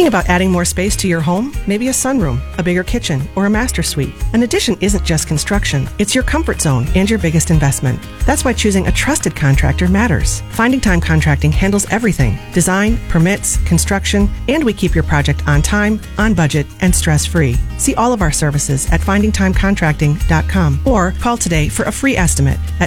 Thinking about adding more space to your home? Maybe a sunroom, a bigger kitchen, or a master suite. An addition isn't just construction. It's your comfort zone and your biggest investment. That's why choosing a trusted contractor matters. Finding Time Contracting handles everything: design, permits, construction, and we keep your project on time, on budget, and stress-free. See all of our services at findingtimecontracting.com or call today for a free estimate at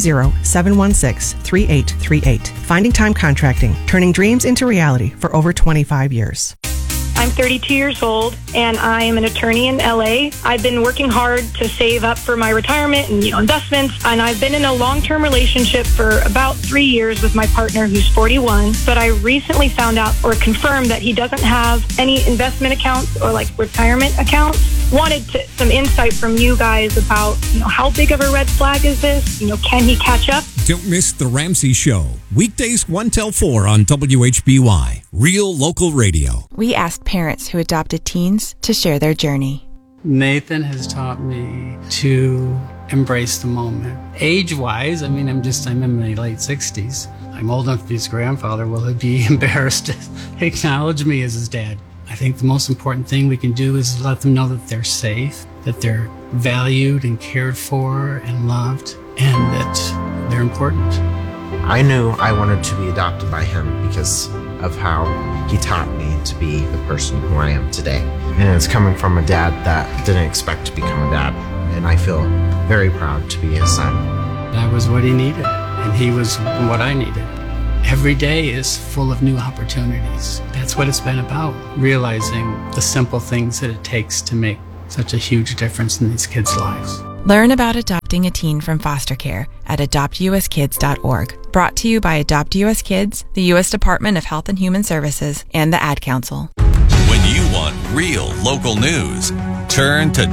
920-716-3838. Finding Time Contracting, turning dreams into reality for over 25 years. I'm 32 years old, and I am an attorney in LA. I've been working hard to save up for my retirement and investments, and I've been in a long-term relationship for about 3 years with my partner, who's 41. But I recently found out or confirmed that he doesn't have any investment accounts or retirement accounts. Wanted some insight from you guys about how big of a red flag is this? Can he catch up? Don't miss The Ramsey Show. Weekdays 1 till 4 on WHBY, Real Local Radio. We asked parents who adopted teens to share their journey. Nathan has taught me to embrace the moment. Age-wise, I'm in my late 60s. I'm old enough to be his grandfather. Will he be embarrassed to acknowledge me as his dad? I think the most important thing we can do is let them know that they're safe, that they're valued and cared for and loved, and that they're important. I knew I wanted to be adopted by him because of how he taught me to be the person who I am today. And it's coming from a dad that didn't expect to become a dad. And I feel very proud to be his son. That was what he needed, and he was what I needed. Every day is full of new opportunities. That's what it's been about, realizing the simple things that it takes to make such a huge difference in these kids' lives. Learn about adopting a teen from foster care at adoptuskids.org. Brought to you by Adopt US Kids, the U.S. Department of Health and Human Services, and the Ad Council. When you want real local news, turn to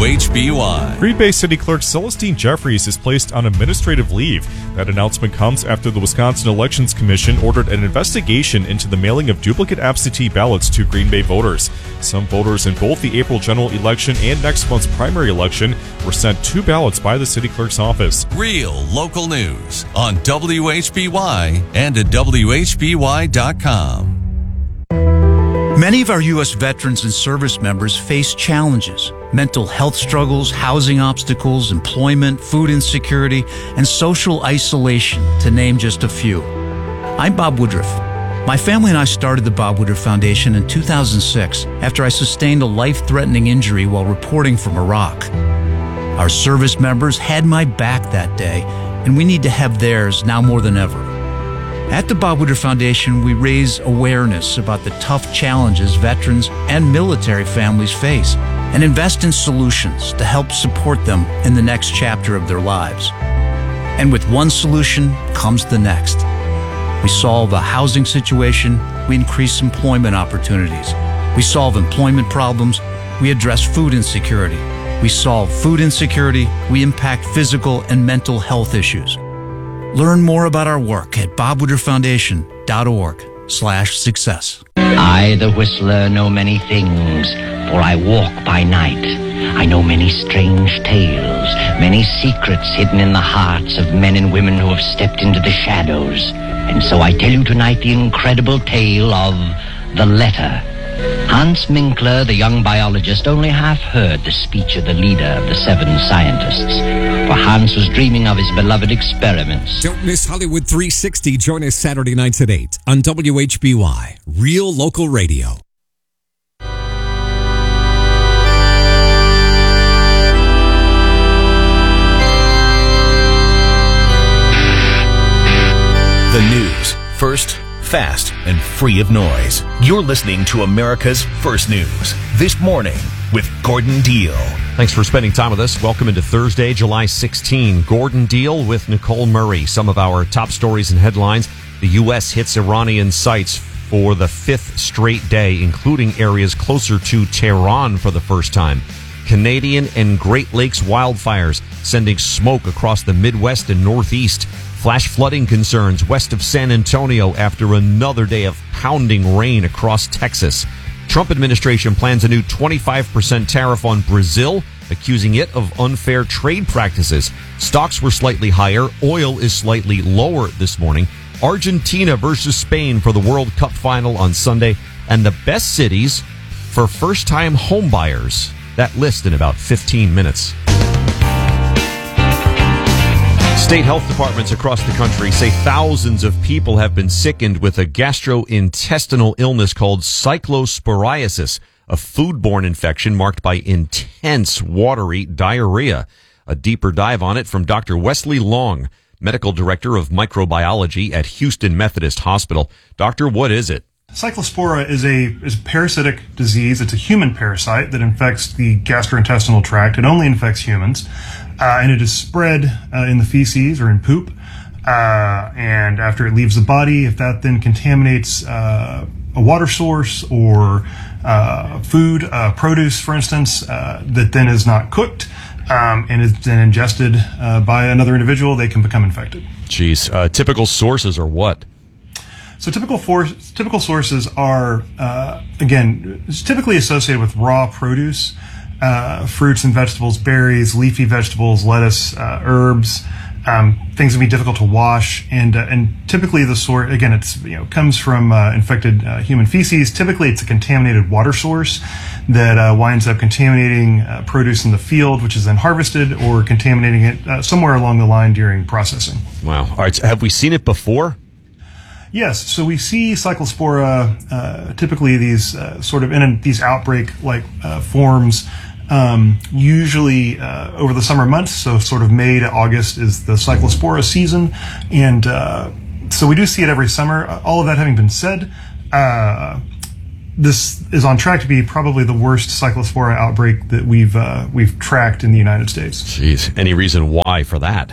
WHBY. Green Bay City Clerk Celestine Jeffries is placed on administrative leave. That announcement comes after the Wisconsin Elections Commission ordered an investigation into the mailing of duplicate absentee ballots to Green Bay voters. Some voters in both the April general election and next month's primary election were sent 2 ballots by the city clerk's office. Real local news on WHBY and at WHBY.com. Many of our U.S. veterans and service members face challenges: mental health struggles, housing obstacles, employment, food insecurity, and social isolation, to name just a few. I'm Bob Woodruff. My family and I started the Bob Woodruff Foundation in 2006 after I sustained a life-threatening injury while reporting from Iraq. Our service members had my back that day, and we need to have theirs now more than ever. At the Bob Woodruff Foundation, we raise awareness about the tough challenges veterans and military families face and invest in solutions to help support them in the next chapter of their lives. And with one solution comes the next. We solve a housing situation, we increase employment opportunities. We solve employment problems, we address food insecurity. We solve food insecurity, we impact physical and mental health issues. Learn more about our work at bobwoodrufffoundation.org/success. I, the whistler, know many things, for I walk by night. I know many strange tales, many secrets hidden in the hearts of men and women who have stepped into the shadows. And so I tell you tonight the incredible tale of The Letter. Hans Minkler, the young biologist, only half heard the speech of the leader of the 7 scientists, for Hans was dreaming of his beloved experiments. Don't miss Hollywood 360. Join us Saturday nights at 8 on WHBY, Real Local Radio. The news, first, fast, and free of noise. You're listening to America's First News This Morning with Gordon Deal. Thanks for spending time with us. Welcome into Thursday, July 16. Gordon Deal with Nicole Murray. Some of our top stories and headlines. The U.S. hits Iranian sites for the 5th straight day, including areas closer to Tehran for the first time. Canadian and Great Lakes wildfires sending smoke across the Midwest and Northeast. Flash flooding concerns west of San Antonio after another day of pounding rain across Texas. Trump administration plans a new 25% tariff on Brazil, accusing it of unfair trade practices. Stocks were slightly higher. Oil is slightly lower this morning. Argentina versus Spain for the World Cup final on Sunday, and the best cities for first-time homebuyers. That list in about 15 minutes. State health departments across the country say thousands of people have been sickened with a gastrointestinal illness called cyclosporiasis, a foodborne infection marked by intense watery diarrhea. A deeper dive on it from Dr. Wesley Long, Medical Director of Microbiology at Houston Methodist Hospital. Doctor, what is it? Cyclospora is a parasitic disease. It's a human parasite that infects the gastrointestinal tract. It only infects humans, and it is spread in the feces or in poop. And after it leaves the body, if that then contaminates a water source or food, produce, for instance, that then is not cooked and is then ingested by another individual, they can become infected. Geez, typical sources are what? So typical sources are, again, typically associated with raw produce, fruits and vegetables, berries, leafy vegetables, lettuce, herbs, things that be difficult to wash, and typically the source, again, it's comes from infected human feces. Typically, it's a contaminated water source that winds up contaminating produce in the field, which is then harvested, or contaminating it somewhere along the line during processing. Wow! All right, so have we seen it before? Yes, so we see cyclospora, typically these sort of in these outbreak-like forms, usually over the summer months. So sort of May to August is the cyclospora season, and so we do see it every summer. All of that having been said, this is on track to be probably the worst cyclospora outbreak that we've tracked in the United States. Jeez, any reason why for that?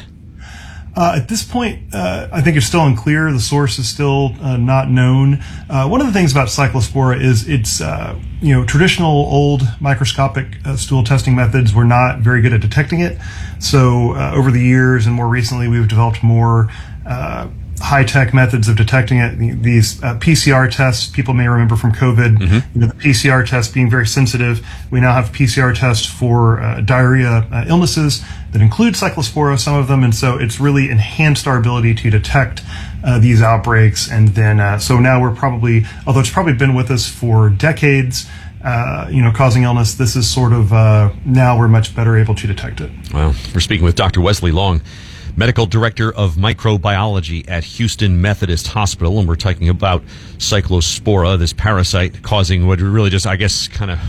At this point, I think it's still unclear. The source is still not known. One of the things about cyclospora is it's, traditional old microscopic stool testing methods were not very good at detecting it. So over the years and more recently, we've developed more high-tech methods of detecting it. These PCR tests, people may remember from COVID, the PCR test being very sensitive. We now have PCR tests for diarrhea illnesses that include cyclospora, some of them, and so it's really enhanced our ability to detect these outbreaks. And then, so now we're probably, although it's probably been with us for decades, causing illness, this is sort of, now we're much better able to detect it. Well, we're speaking with Dr. Wesley Long, Medical Director of Microbiology at Houston Methodist Hospital, and we're talking about cyclospora, this parasite causing what really just, I guess, kind of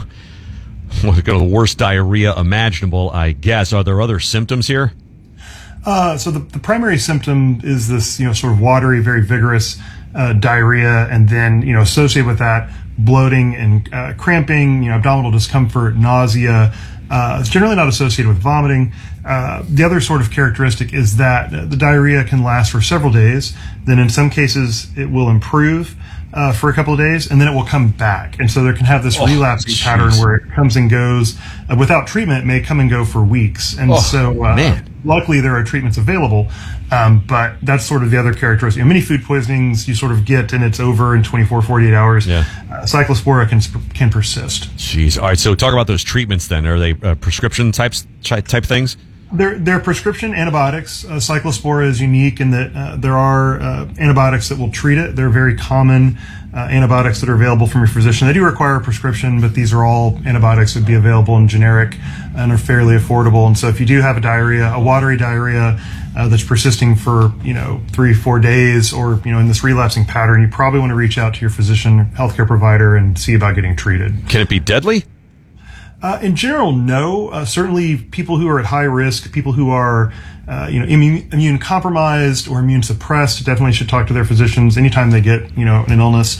the worst diarrhea imaginable, I guess. Are there other symptoms here? So the primary symptom is this, sort of watery, very vigorous diarrhea, and then, associated with that, bloating and cramping, abdominal discomfort, nausea. It's generally not associated with vomiting. The other sort of characteristic is that the diarrhea can last for several days. Then in some cases, it will improve for a couple of days, and then it will come back. And so there can have this relapsing pattern where it comes and goes. Without treatment, it may come and go for weeks. And luckily there are treatments available. But that's sort of the other characteristic. Many food poisonings you sort of get and it's over in 24, 48 hours. Yeah. Cyclospora can persist. Jeez. All right. So talk about those treatments then. Are they prescription type things? They're prescription antibiotics. Cyclospora is unique in that there are antibiotics that will treat it. They're very common antibiotics that are available from your physician. They do require a prescription, but these are all antibiotics that would be available in generic and are fairly affordable. And so if you do have a watery diarrhea that's persisting for 3-4 days, or in this relapsing pattern, you probably want to reach out to your physician, healthcare provider, and see about getting treated. Can it be deadly? In general, no. Certainly, people who are at high risk, people who are, immune compromised or immune suppressed, definitely should talk to their physicians anytime they get, an illness.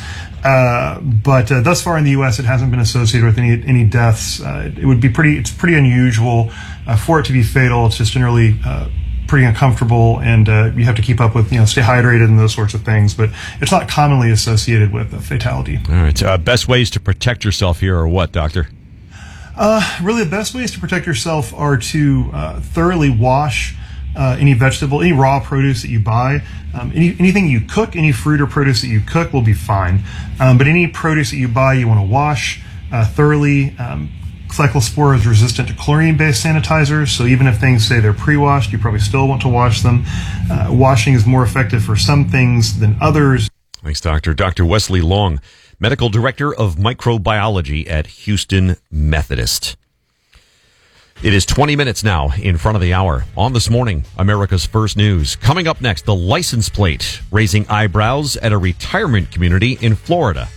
But thus far in the U.S., it hasn't been associated with any deaths. It's pretty unusual for it to be fatal. It's just generally pretty uncomfortable, and you have to keep up with, stay hydrated and those sorts of things. But it's not commonly associated with a fatality. All right. Best ways to protect yourself here are what, doctor? Really, the best ways to protect yourself are to thoroughly wash any raw produce that you buy. Anything you cook, any fruit or produce that you cook will be fine. But any produce that you buy, you want to wash thoroughly, Cyclospora is resistant to chlorine-based sanitizers, so even if things say they're pre-washed, you probably still want to wash them. Washing is more effective for some things than others. Thanks, Doctor. Dr. Wesley Long, Medical Director of Microbiology at Houston Methodist. It is 20 minutes now in front of the hour. On This Morning, America's First News. Coming up next, the license plate raising eyebrows at a retirement community in Florida.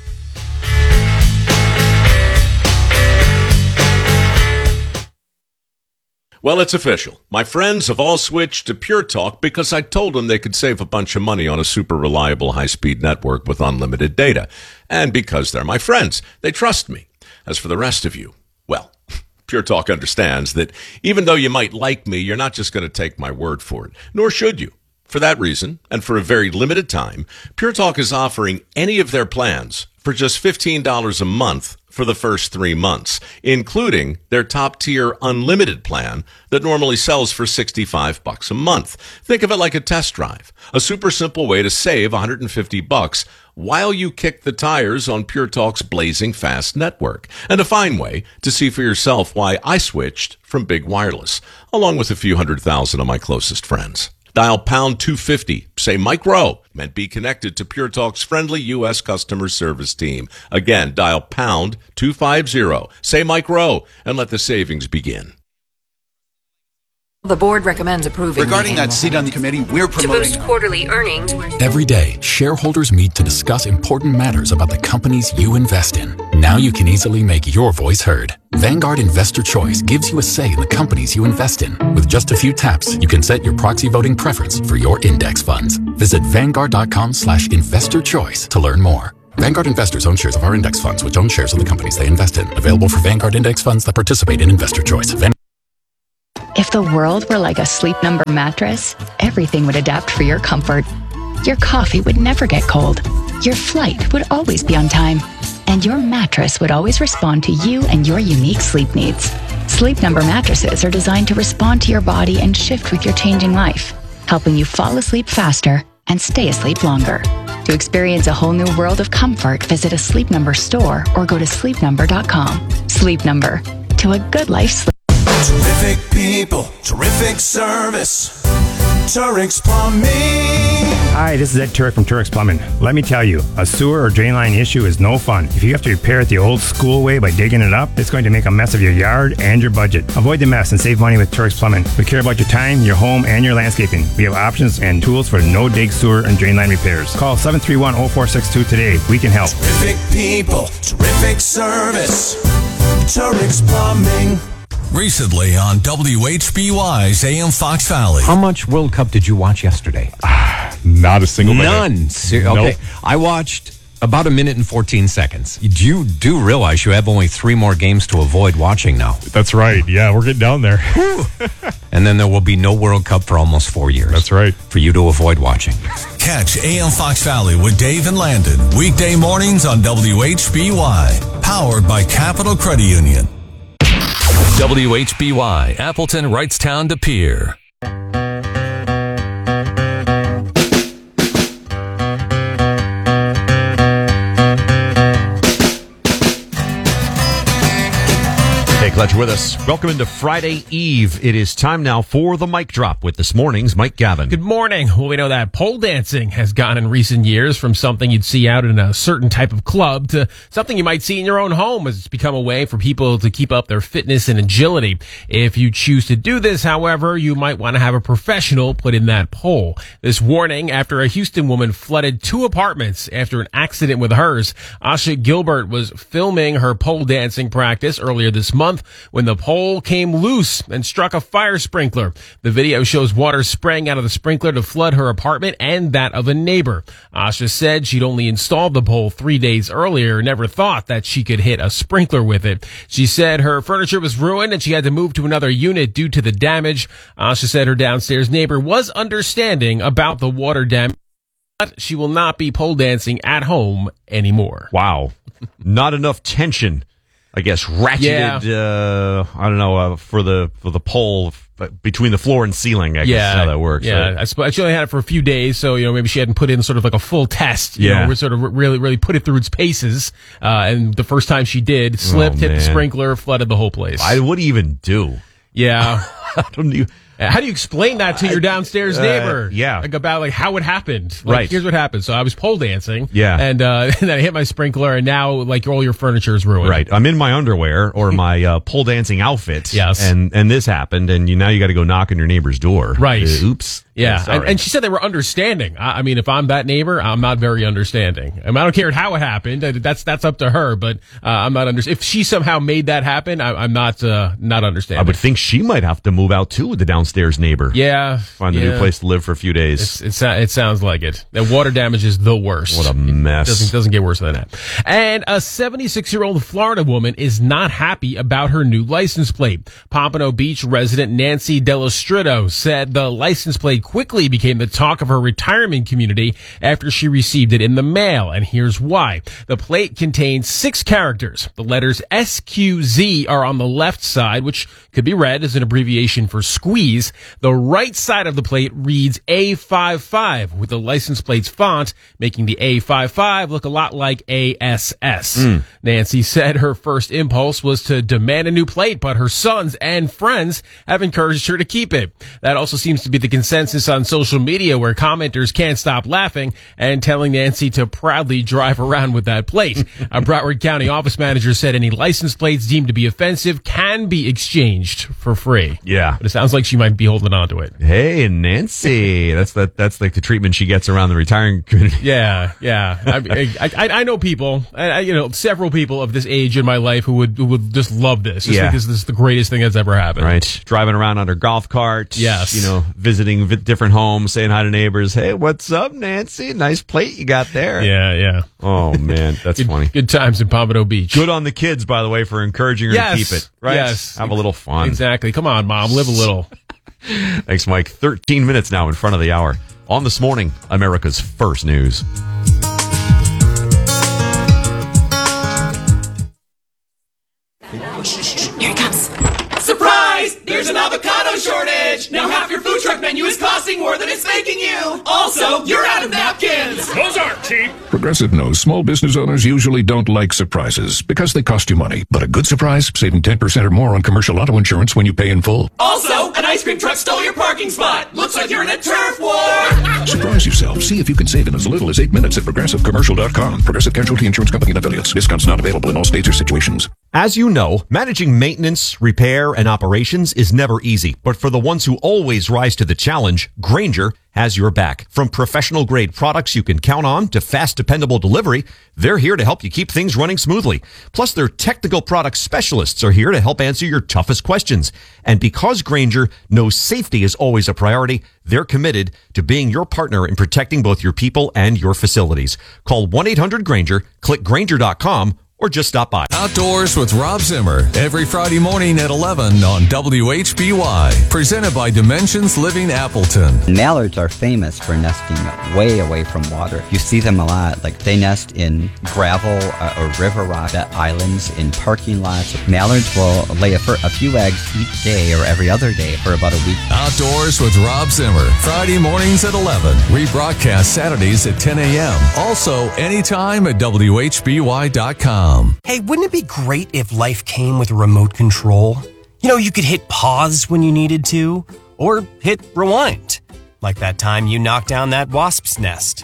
Well, it's official. My friends have all switched to Pure Talk because I told them they could save a bunch of money on a super reliable high-speed network with unlimited data. And because they're my friends, they trust me. As for the rest of you, well, Pure Talk understands that even though you might like me, you're not just going to take my word for it, nor should you. For that reason, and for a very limited time, Pure Talk is offering any of their plans for just $15 a month for the first 3 months, including their top-tier unlimited plan that normally sells for $65 a month. Think of it like a test drive, a super simple way to save $150 while you kick the tires on Pure Talk's blazing fast network, and a fine way to see for yourself why I switched from big wireless, along with a few 100,000 of my closest friends. Dial pound 250, say Mike Rowe, and be connected to Pure Talk's friendly U.S. customer service team. Again, dial pound 250, say Mike Rowe, and let the savings begin. The board recommends approving. Regarding that seat on the committee, we're promoting. To boost quarterly earnings. Every day, shareholders meet to discuss important matters about the companies you invest in. Now you can easily make your voice heard. Vanguard Investor Choice gives you a say in the companies you invest in. With just a few taps, you can set your proxy voting preference for your index funds. Visit Vanguard.com/investor choice to learn more. Vanguard investors own shares of our index funds, which own shares of the companies they invest in. Available for Vanguard index funds that participate in Investor Choice. If the world were like a Sleep Number mattress, everything would adapt for your comfort. Your coffee would never get cold. Your flight would always be on time. And your mattress would always respond to you and your unique sleep needs. Sleep Number mattresses are designed to respond to your body and shift with your changing life, helping you fall asleep faster and stay asleep longer. To experience a whole new world of comfort, visit a Sleep Number store or go to sleepnumber.com. Sleep Number. To a good life sleep. Terrific people, terrific service. Turix Plumbing. Hi, this is Ed Turek from Turix Plumbing. Let me tell you, a sewer or drain line issue is no fun. If you have to repair it the old school way by digging it up, it's going to make a mess of your yard and your budget. Avoid the mess and save money with Turix Plumbing. We care about your time, your home, and your landscaping. We have options and tools for no-dig sewer and drain line repairs. Call 731-0462 today. We can help. Terrific people, terrific service. Turix Plumbing. Recently on WHBY's AM Fox Valley. How much World Cup did you watch yesterday? Not a single minute. None. Okay. Nope. I watched about a minute and 14 seconds. You do realize you have only 3 more games to avoid watching now. That's right. Yeah, we're getting down there. And then there will be no World Cup for almost 4 years. That's right. For you to avoid watching. Catch AM Fox Valley with Dave and Landon. Weekday mornings on WHBY. Powered by Capital Credit Union. WHBY, Appleton, Wrightstown, De Pere. Hey, glad you're with us. Welcome into Friday Eve. It is time now for the mic drop with this morning's Mike Gavin. Good morning. Well, we know that pole dancing has gone in recent years from something you'd see out in a certain type of club to something you might see in your own home as it's become a way for people to keep up their fitness and agility. If you choose to do this, however, you might want to have a professional put in that pole. This warning after a Houston woman flooded 2 apartments after an accident with hers. Asha Gilbert was filming her pole dancing practice earlier this month when the pole came loose and struck a fire sprinkler. The video shows water spraying out of the sprinkler to flood her apartment and that of a neighbor. Asha said she'd only installed the pole 3 days earlier, never thought that she could hit a sprinkler with it. She said her furniture was ruined and she had to move to another unit due to the damage. Asha said her downstairs neighbor was understanding about the water damage, but she will not be pole dancing at home anymore. Wow. Not enough tension I guess, ratcheted, I don't know, for the pole between the floor and ceiling, I guess is how that works. Yeah, right? She only had it for a few days, so, maybe she hadn't put in sort of like a full test, we sort of really put it through its paces. And the first time she did, slipped, hit the sprinkler, flooded the whole place. What do you even do? Yeah. How do you explain that to your downstairs neighbor? Yeah. Like about how it happened. Right. Here's what happened. So I was pole dancing. Yeah. And then I hit my sprinkler, and now all your furniture is ruined. Right. I'm in my underwear or my pole dancing outfit. Yes. And this happened, and now you got to go knock on your neighbor's door. Right. Oops. Yeah. And she said they were understanding. I mean, if I'm that neighbor, I'm not very understanding. I don't care how it happened. That's up to her, but I'm not if she somehow made that happen, I'm not understanding. I would think she might have to move out too with the downstairs neighbor. Yeah. Find a new place to live for a few days. It sounds like it. And water damage is the worst. What a mess. It doesn't get worse than that. And a 76-year-old Florida woman is not happy about her new license plate. Pompano Beach resident Nancy Delastrito said the license plate quickly became the talk of her retirement community after she received it in the mail. And here's why. The plate contains 6 characters. The letters SQZ are on the left side, which could be read as an abbreviation for squeeze. The right side of the plate reads A55 with the license plate's font, making the A55 look a lot like ASS. Nancy said her first impulse was to demand a new plate, but her sons and friends have encouraged her to keep it. That also seems to be the consensus on social media, where commenters can't stop laughing and telling Nancy to proudly drive around with that plate. A Broward County office manager said any license plates deemed to be offensive can be exchanged for free. Yeah. But it sounds like she might be holding on to it. Hey, Nancy. That's like the treatment she gets around the retiring community. Yeah. I know people, several people of this age in my life who would just love this. Just think this is the greatest thing that's ever happened. Right. Driving around on her golf cart. Yes. Visiting different homes, saying hi to neighbors. Hey, what's up, Nancy? Nice plate you got there. Yeah. Oh, man. That's funny. Good times in Pompano Beach. Good on the kids, by the way, for encouraging her to keep it. Right? Yes. Have a little fun. Exactly. Come on, Mom. Live a little. Thanks, Mike. 13 minutes now in front of the hour. On This Morning, America's First News. Here it comes. Surprise! There's an avocado shortage! Now half your food truck menu is costing more than it's making you! Also, you're out of napkins! Those aren't cheap! Progressive knows small business owners usually don't like surprises because they cost you money. But a good surprise, saving 10% or more on commercial auto insurance when you pay in full. Also, an ice cream truck stole your parking spot! Looks like you're in a turf war! Surprise yourself. See if you can save in as little as 8 minutes at ProgressiveCommercial.com. Progressive Casualty Insurance Company and Affiliates. Discounts not available in all states or situations. As you know, managing maintenance, repair, and operations is never easy. But for the ones who always rise to the challenge, Grainger has your back. From professional-grade products you can count on to fast, dependable delivery, they're here to help you keep things running smoothly. Plus, their technical product specialists are here to help answer your toughest questions. And because Grainger knows safety is always a priority, they're committed to being your partner in protecting both your people and your facilities. Call 1-800-GRAINGER, click Grainger.com, or just stop by. Outdoors with Rob Zimmer, every Friday morning at 11 on WHBY. Presented by Dimensions Living Appleton. Mallards are famous for nesting way away from water. You see them a lot. Like they nest in gravel or river rock at islands, in parking lots. Mallards will lay a few eggs each day or every other day for about a week. Outdoors with Rob Zimmer, Friday mornings at 11. Rebroadcast Saturdays at 10 a.m. Also, anytime at WHBY.com. Hey, wouldn't it be great if life came with a remote control? You could hit pause when you needed to, or hit rewind. Like that time you knocked down that wasp's nest.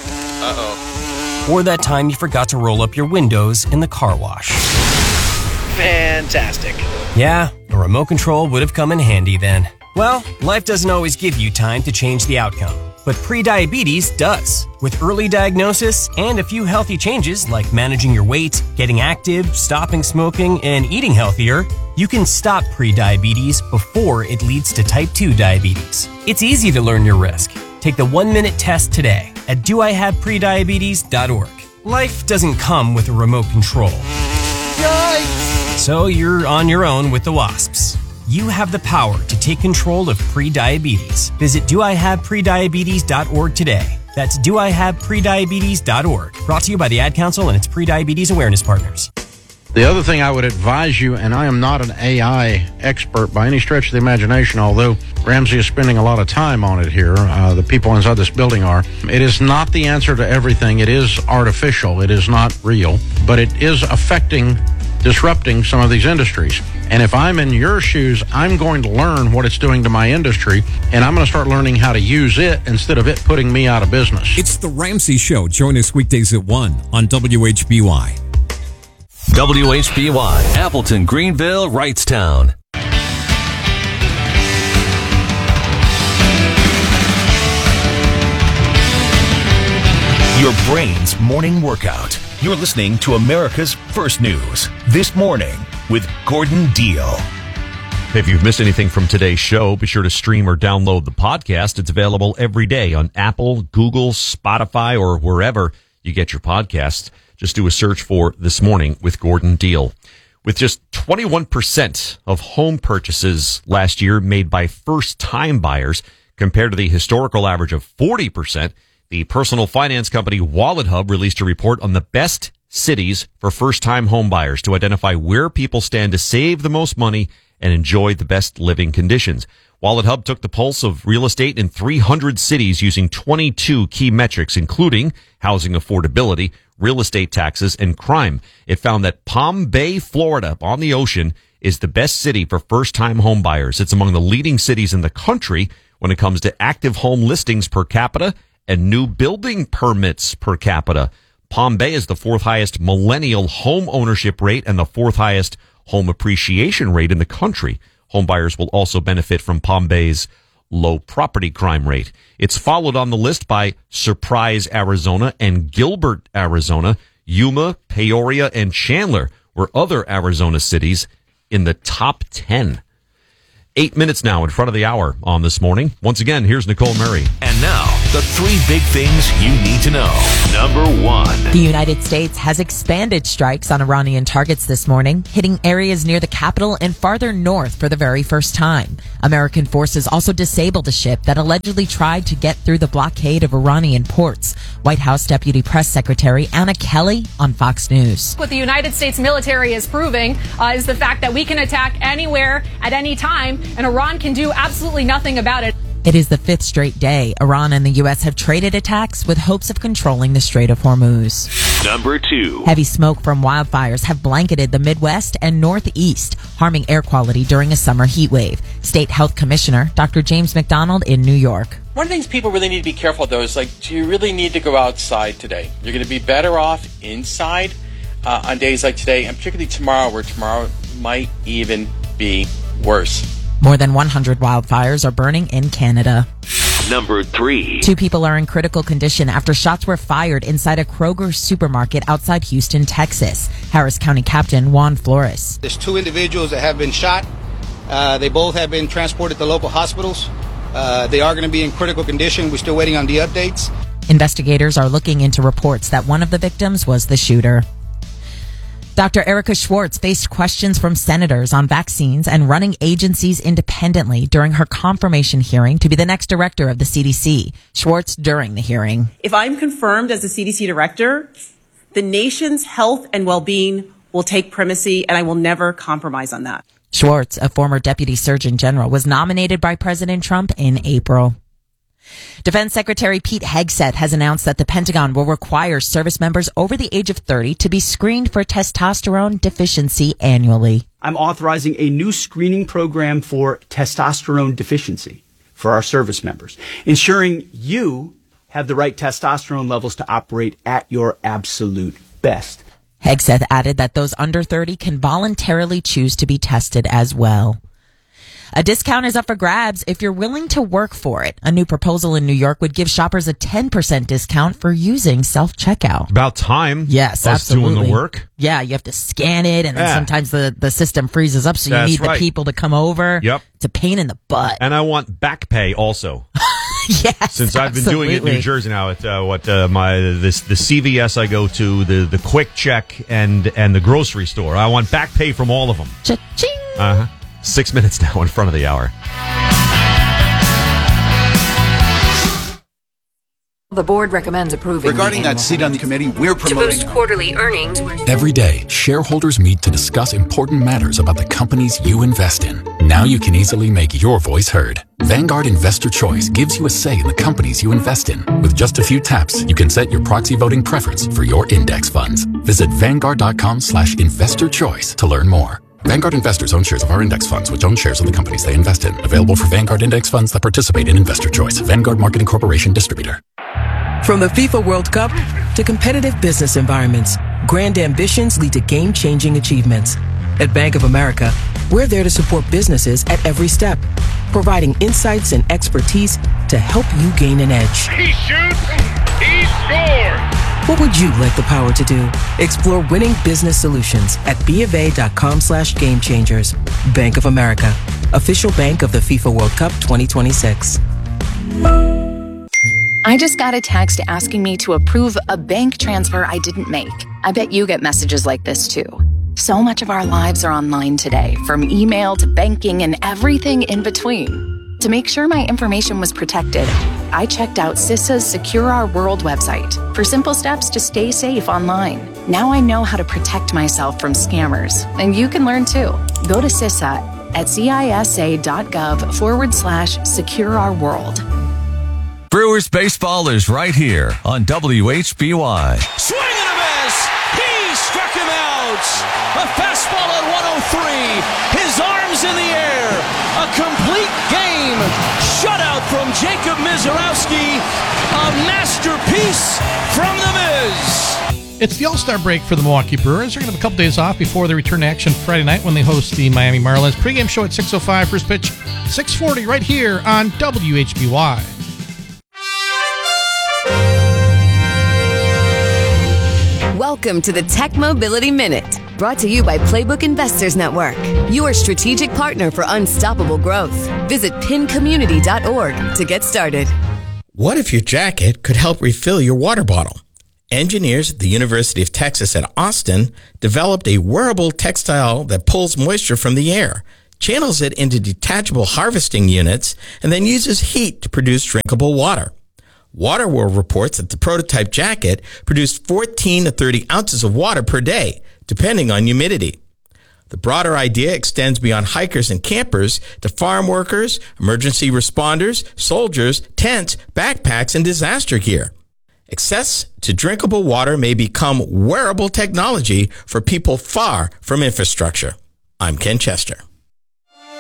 Uh-oh. Or that time you forgot to roll up your windows in the car wash. Fantastic. Yeah, a remote control would have come in handy then. Well, life doesn't always give you time to change the outcome, but prediabetes does. With early diagnosis and a few healthy changes like managing your weight, getting active, stopping smoking, and eating healthier, you can stop prediabetes before it leads to type 2 diabetes. It's easy to learn your risk. Take the 1-minute test today at doihaveprediabetes.org. Life doesn't come with a remote control. Yikes! So you're on your own with the wasps. You have the power to take control of prediabetes. Visit doihaveprediabetes.org today. That's doihaveprediabetes.org. Brought to you by the Ad Council and its prediabetes awareness partners. The other thing I would advise you, and I am not an AI expert by any stretch of the imagination, although Ramsey is spending a lot of time on it here, the people inside this building are, it is not the answer to everything. It is artificial. It is not real, but it is disrupting some of these industries. And if I'm in your shoes, I'm going to learn what it's doing to my industry, and I'm going to start learning how to use it instead of it putting me out of business. It's The Ramsey Show. Join us weekdays at 1 on WHBY. WHBY, Appleton, Greenville, Wrightstown. Your brain's morning workout. You're listening to America's First News. This morning with Gordon Deal. If you've missed anything from today's show, be sure to stream or download the podcast. It's available every day on Apple, Google, Spotify, or wherever you get your podcasts. Just do a search for This Morning with Gordon Deal. With just 21% of home purchases last year made by first-time buyers compared to the historical average of 40%, the personal finance company WalletHub released a report on the best cities for first-time home buyers to identify where people stand to save the most money and enjoy the best living conditions. WalletHub took the pulse of real estate in 300 cities using 22 key metrics, including housing affordability, real estate taxes, and crime. It found that Palm Bay, Florida, on the ocean, is the best city for first-time home buyers. It's among the leading cities in the country when it comes to active home listings per capita and new building permits per capita. Palm Bay is the fourth highest millennial home ownership rate and the fourth highest home appreciation rate in the country. Home buyers will also benefit from Palm Bay's low property crime rate. It's followed on the list by Surprise, Arizona, and Gilbert, Arizona. Yuma, Peoria, and Chandler were other Arizona cities in the top 10. 8 minutes now in front of the hour on This Morning. Once again, here's Nicole Murray. And now, the three big things you need to know. Number one. The United States has expanded strikes on Iranian targets this morning, hitting areas near the capital and farther north for the very first time. American forces also disabled a ship that allegedly tried to get through the blockade of Iranian ports. White House Deputy Press Secretary Anna Kelly on Fox News. What the United States military is proving is the fact that we can attack anywhere at any time, and Iran can do absolutely nothing about it. It is the fifth straight day Iran and the U.S. have traded attacks with hopes of controlling the Strait of Hormuz. Number two. Heavy smoke from wildfires have blanketed the Midwest and Northeast, harming air quality during a summer heat wave. State Health Commissioner Dr. James McDonald in New York. One of the things people really need to be careful of, though, is do you really need to go outside today? You're going to be better off inside on days like today, and particularly tomorrow, where tomorrow might even be worse. More than 100 wildfires are burning in Canada. Number three. 2 people are in critical condition after shots were fired inside a Kroger supermarket outside Houston, Texas. Harris County Captain Juan Flores. There's 2 individuals that have been shot. They both have been transported to local hospitals. They are going to be in critical condition. We're still waiting on the updates. Investigators are looking into reports that one of the victims was the shooter. Dr. Erica Schwartz faced questions from senators on vaccines and running agencies independently during her confirmation hearing to be the next director of the CDC. Schwartz during the hearing. If I'm confirmed as the CDC director, the nation's health and well-being will take primacy, and I will never compromise on that. Schwartz, a former deputy surgeon general, was nominated by President Trump in April. Defense Secretary Pete Hegseth has announced that the Pentagon will require service members over the age of 30 to be screened for testosterone deficiency annually. I'm authorizing a new screening program for testosterone deficiency for our service members, ensuring you have the right testosterone levels to operate at your absolute best. Hegseth added that those under 30 can voluntarily choose to be tested as well. A discount is up for grabs if you're willing to work for it. A new proposal in New York would give shoppers a 10% discount for using self-checkout. About time. Yes, us absolutely. doing the work. Yeah, you have to scan it, and then sometimes the system freezes up, so you That's need the right. people to come over. Yep. It's a pain in the butt. And I want back pay also. Yes, since I've been doing it in New Jersey now at the CVS I go to, the Quick Check and the grocery store. I want back pay from all of them. Cha-ching. 6 minutes now in front of the hour. The board recommends approving. Regarding that seat on the committee, we're promoting. To boost quarterly earnings. Every day, shareholders meet to discuss important matters about the companies you invest in. Now you can easily make your voice heard. Vanguard Investor Choice gives you a say in the companies you invest in. With just a few taps, you can set your proxy voting preference for your index funds. Visit Vanguard.com/investorchoice to learn more. Vanguard investors own shares of our index funds, which own shares of the companies they invest in. Available for Vanguard index funds that participate in Investor Choice. Vanguard Marketing Corporation Distributor. From the FIFA World Cup to competitive business environments, grand ambitions lead to game-changing achievements. At Bank of America, we're there to support businesses at every step, providing insights and expertise to help you gain an edge. He shoots, he scores! What would you like the power to do? Explore winning business solutions at BofA.com/gamechangers. Bank of America, official bank of the FIFA World Cup 2026. I just got a text asking me to approve a bank transfer I didn't make. I bet you get messages like this too. So much of our lives are online today, from email to banking and everything in between. To make sure my information was protected, I checked out CISA's Secure Our World website for simple steps to stay safe online. Now I know how to protect myself from scammers, and you can learn too. Go to CISA at CISA.gov/Secure Our World. Brewers baseball is right here on WHBY. Swing and a miss! He struck him out! A fastball at 103. His arms in the air. A complete game. Shutout from Jacob Mizorowski. A masterpiece from the Miz. It's the All-Star break for the Milwaukee Brewers. They're going to have a couple days off before they return to action Friday night when they host the Miami Marlins. Pre-game show at 6:05. First pitch, 6:40 right here on WHBY. Welcome to the Tech Mobility Minute, brought to you by Playbook Investors Network, your strategic partner for unstoppable growth. Visit pincommunity.org to get started. What if your jacket could help refill your water bottle? Engineers at the University of Texas at Austin developed a wearable textile that pulls moisture from the air, channels it into detachable harvesting units, and then uses heat to produce drinkable water. WaterWorld reports that the prototype jacket produced 14 to 30 ounces of water per day, depending on humidity. The broader idea extends beyond hikers and campers to farm workers, emergency responders, soldiers, tents, backpacks, and disaster gear. Access to drinkable water may become wearable technology for people far from infrastructure. I'm Ken Chester.